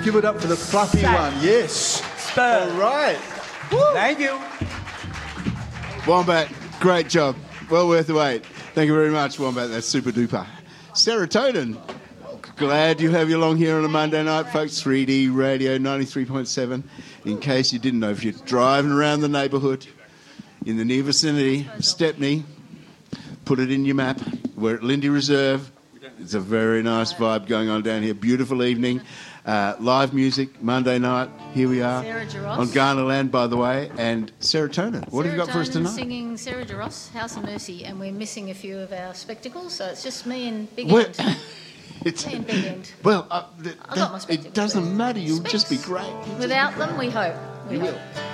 Give it up for the fluffy one. Yes. All right. Woo. Thank you. Wombat, great job. Well worth the wait. Thank you very much, Wombat. That's super duper. Serotonin. Glad you have you along here on a Monday night, folks. 3D Radio 93.7. In case you didn't know, if you're driving around the neighbourhood in the near vicinity of Stepney, put it in your map. We're at Lindy Reserve. It's a very nice vibe going on down here. Beautiful evening. Live music, Monday night. Here we are. Sarah Jarosz. On Ghana land, by the way. And Serotonin. What have you got for us tonight? Singing Sarah Jarosz, House of Mercy, and we're missing a few of our spectacles, so it's just me and Big Well, End. Me and Big End. Well, I got my spectacles. it doesn't matter. You'll just be Specs. great. Without them, we hope. We You hope. will.